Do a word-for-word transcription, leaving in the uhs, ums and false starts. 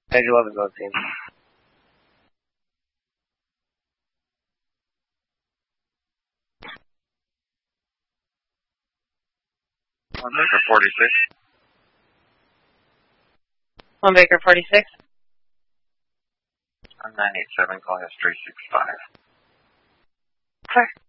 Page eleven, go team. One Baker forty-six. One Baker forty-six. nine eight seven, calling us three six five. Clear.